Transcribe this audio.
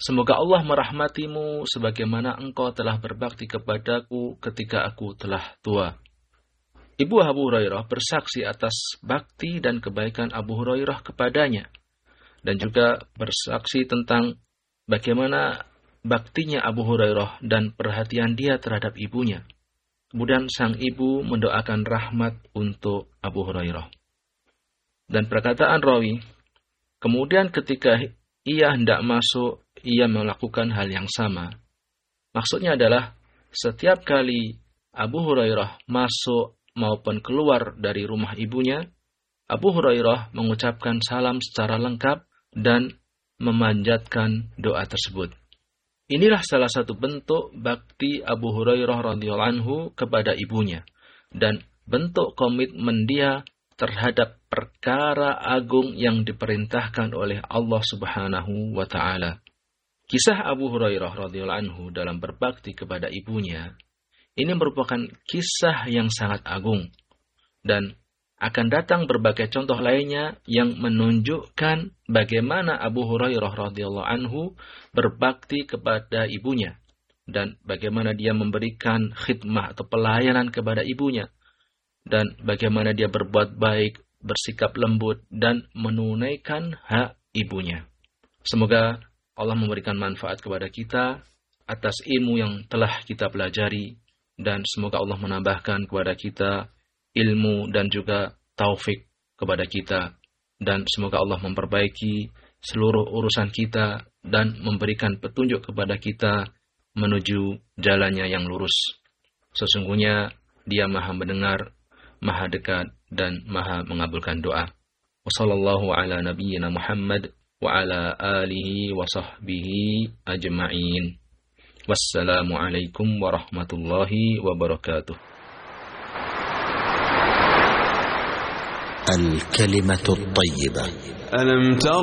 Semoga Allah merahmatimu sebagaimana engkau telah berbakti kepadaku ketika aku telah tua. Ibu Abu Hurairah bersaksi atas bakti dan kebaikan Abu Hurairah kepadanya. Dan juga bersaksi tentang bagaimana baktinya Abu Hurairah dan perhatian dia terhadap ibunya. Kemudian sang ibu mendoakan rahmat untuk Abu Hurairah. Dan perkataan rawi, kemudian ketika ia hendak masuk, ia melakukan hal yang sama. Maksudnya adalah setiap kali Abu Hurairah masuk maupun keluar dari rumah ibunya, Abu Hurairah mengucapkan salam secara lengkap dan memanjatkan doa tersebut. Inilah salah satu bentuk bakti Abu Hurairah radhiyallahu anhu kepada ibunya dan bentuk komitmen dia terhadap perkara agung yang diperintahkan oleh Allah Subhanahu wa taala. Kisah Abu Hurairah radhiyallahu anhu dalam berbakti kepada ibunya ini merupakan kisah yang sangat agung, dan akan datang berbagai contoh lainnya yang menunjukkan bagaimana Abu Hurairah radhiyallahu anhu berbakti kepada ibunya dan bagaimana dia memberikan khidmah atau pelayanan kepada ibunya dan bagaimana dia berbuat baik, bersikap lembut dan menunaikan hak ibunya. Semoga Allah memberikan manfaat kepada kita atas ilmu yang telah kita pelajari, dan semoga Allah menambahkan kepada kita ilmu dan juga taufik kepada kita, dan semoga Allah memperbaiki seluruh urusan kita dan memberikan petunjuk kepada kita menuju jalannya yang lurus. Sesungguhnya Dia Maha mendengar, Maha dekat, dan Maha mengabulkan doa. Wassallallahu ala nabiyyina Muhammad wa ala alihi wa sahbihi ajma'in. Wassalamualaikum warahmatullahi wabarakatuh. الكلمة الطيبة. ألم تر